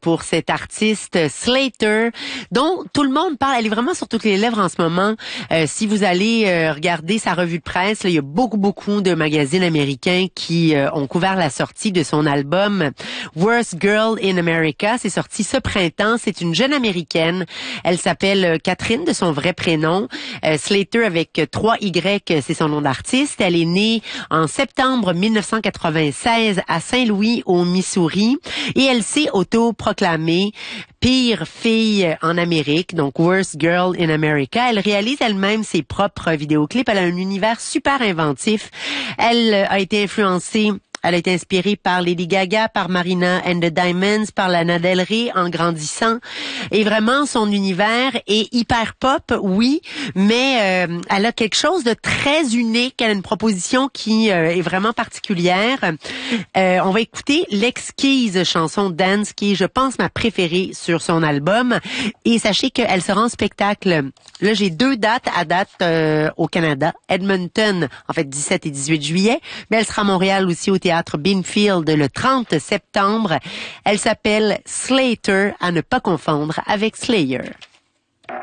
pour cette artiste Slater, dont tout le monde parle. Elle est vraiment sur toutes les lèvres en ce moment. Si vous allez regarder sa revue de presse, là, il y a beaucoup de magazines américains qui ont couvert la sortie de son album Worst Girl in America. C'est sorti ce printemps. C'est une jeune américaine. Elle s'appelle Catherine de son vrai prénom. Slater avec 3 Y, c'est son nom d'artiste. Elle est née en septembre 1996 à Saint-Louis au Missouri et elle s'est autoproclamée pire fille en Amérique, donc Worst Girl in America. Elle réalise elle-même ses propres vidéoclips. Elle a un univers super inventif. Elle a été influencée. Elle a été inspirée par Lady Gaga, par Marina and the Diamonds, par Lana Del Rey en grandissant. Et vraiment, son univers est hyper pop, oui, mais elle a quelque chose de très unique. Elle a une proposition qui est vraiment particulière. On va écouter l'exquise chanson Dance, qui est, je pense, ma préférée sur son album. Et sachez qu'elle sera en spectacle. Là, j'ai 2 dates au Canada. Edmonton, en fait, 17 et 18 juillet. Mais elle sera à Montréal aussi au Théâtre Binfield le 30 septembre. Elle s'appelle Slater, à ne pas confondre avec Slayer.